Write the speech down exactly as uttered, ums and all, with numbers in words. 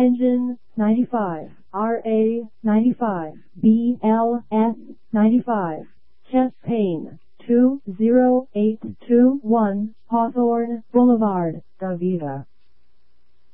Engine, ninety-five. R A, ninety-five. B L S, ninety-five. Chest pain, two zero eight two one Hawthorne Boulevard, Davida.